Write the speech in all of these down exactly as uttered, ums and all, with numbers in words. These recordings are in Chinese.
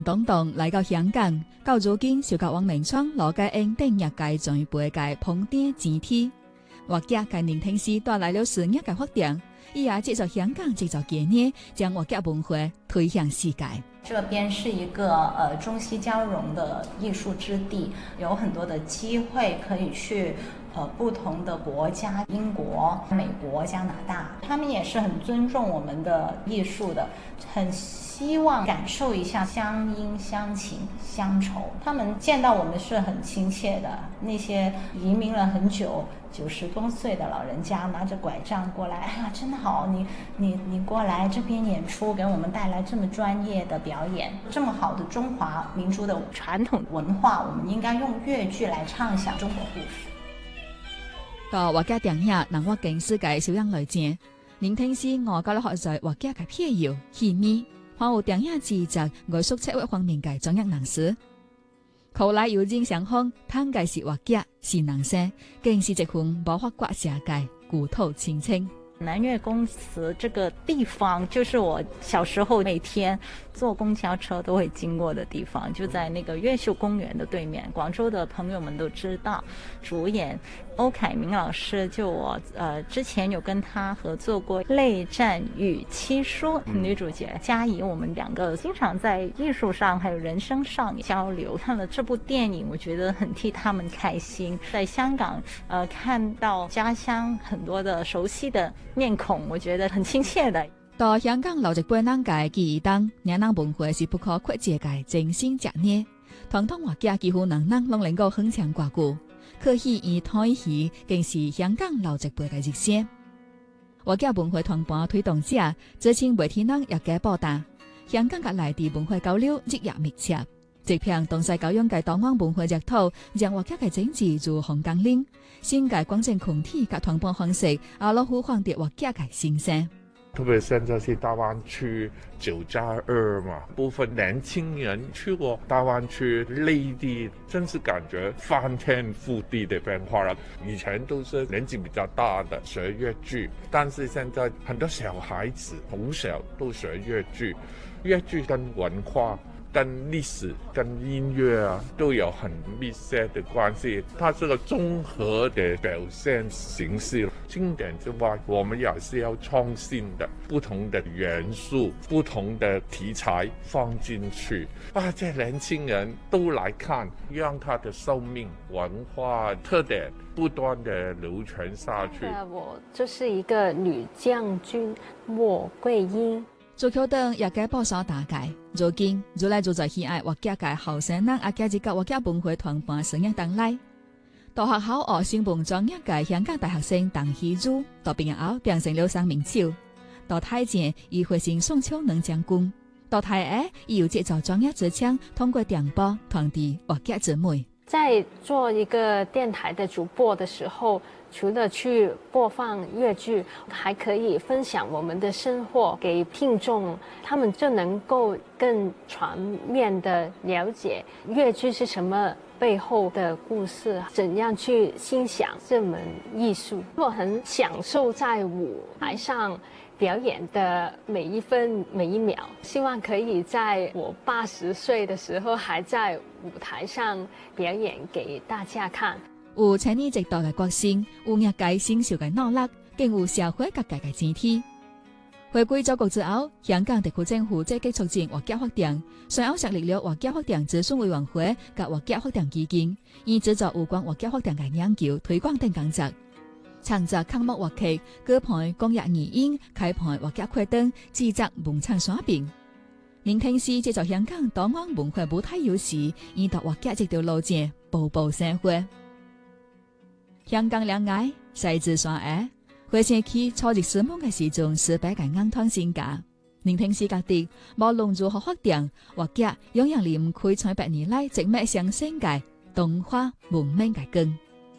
東東來到香港，到如今受到王明窗、羅家英等業界前輩界捧點前提，畫家跟林天師帶來了事業嘅發展，伊也接受香港製造概念，將畫家文化推向世界。 這邊是一個呃中西交融的藝術之地，有很多的機會可以去呃不同的國家，英國、美國、加拿大，他們也是很尊重我們的藝術的，很希望感受一下鄉音鄉情鄉愁。他們見到我們是很親切的，那些移民了很久九十多歲的老人家拿着拐杖過來，哎呀，真好，你你你過來這邊演出，給我們帶來這麼專業的表演，這麼好的中華民族的傳統文化，我們應該用粵劇來唱響中國故事。 到畫家電影能獲景世界小樣來見，林天師我教了學在畫家嘅偏要氣味，還有電影製作藝術策劃方面嘅專業人士。後來有人想講，他嘅是畫家是人生，更是一份無法割捨嘅故土親情。 南粵公祠這個地方，就是我小時候每天坐公交車都會經過的地方，就在那個越秀公園的對面。廣州的朋友們都知道，主演歐凱明老師，就我呃之前有跟他合作過《淚戰與七叔》，女主角嘉怡，我們兩個經常在藝術上還有人生上交流。看了這部電影，我覺得很替他們開心。在香港，呃，看到家鄉很多的熟悉的面孔，我覺得很親切的。 到香港留一輩人嘅記憶當，嶺南文化是不可或缺嘅精心雜念。傳統畫家幾乎人人都能夠鏗鏘掛鼓，可惜以台戲更是香港留一輩嘅熱線。畫家文化傳播推動者，之前媒體人也嘅報道，香港嘅內地文化交流日益密切。直憑東西交融嘅檔案文化熱土，讓畫家嘅政治如紅鋼鈴，新嘅廣政群體及傳播方式，阿老虎放跌畫家嘅心聲。 特別現在是大灣區九加二嘛，部分年輕人去過大灣區內地，真是感覺翻天覆地的變化了。以前都是年紀比較大的學粵劇，但是現在很多小孩子從小都學粵劇，粵劇跟文化、跟歷史、跟音樂啊，都有很密切的關係。它是個綜合的表現形式。經典之外，我們也是要創新的，不同的元素、不同的題材放進去。啊，這年輕人都來看，讓它的壽命、文化特點不斷的流傳下去。 我就是一個女將軍莫桂英。 足球等也該報上大界，如今如來就在喜愛畫家嘅後生人，也加入到畫家文化傳播事業當中。到學校學新聞專業嘅香港大學生鄧希如，到畢業後變成了生名手。到台前，以回信宋秋能將軍；到台下，亦有製造專業之槍，通過電波傳遞畫家之美。 在做一個電台的主播的時候，除了去播放粵劇，還可以分享我們的生活給聽眾，他們就能夠更全面的了解粵劇是什麼背後的故事，怎樣去欣賞這門藝術。我很享受在舞台上表演的每一分每一秒，希望可以在我八十歲的時候還在舞台上表演給大家看。 有青年一代嘅決心，有業界新秀嘅努力，更有社會各界嘅支持。回歸祖國之後，香港特區政府積極促進畫家發展，隨後成立了畫家發展諮詢委員會及畫家發展基金，以資助有關畫家發展嘅研究、推廣等工作。創作項目畫劇、舉辦公益義演、開辦畫家會等，製作文創產品。林天師借助香港檔案文化舞台優勢，引導畫家這條路線步步生活。香港兩岸細緻山崖，回想起初入師門嘅時陣，失敗嘅硬湯性格。林天師覺得，無論如何發展，畫家永遠離唔開千百年來一脈相承嘅東華文明嘅根。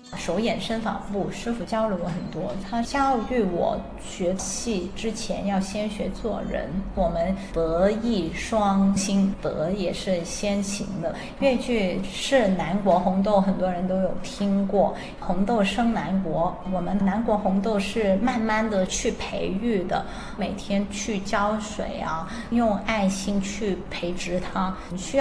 手眼身法部师傅教了我很多，他教育我学戏之前要先学做人。我们德艺双馨，德也是先行的。越剧是南国红豆，很多人都有听过，红豆生南国。我们南国红豆是慢慢的去培育的，每天去浇水啊，用爱心去培植它，需要